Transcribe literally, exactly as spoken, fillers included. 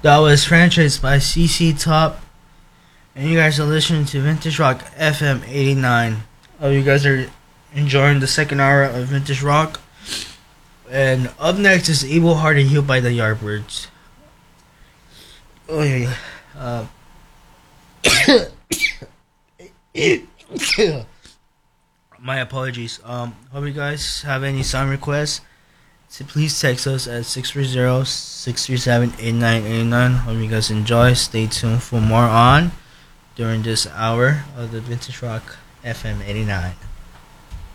That was Franchise by C C Top, and you guys are listening to Vintage Rock F M eighty-nine. Oh, you guys are enjoying the second hour of Vintage Rock. And up next is Evil Heart and Healed by the Yardbirds. Oh, yeah, yeah. Uh, my apologies. Um, hope you guys have any song requests. So please text us at six three zero, six three seven, eight nine eight nine. Hope you guys enjoy. Stay tuned for more on during this hour of the Vintage Rock F M eighty-nine.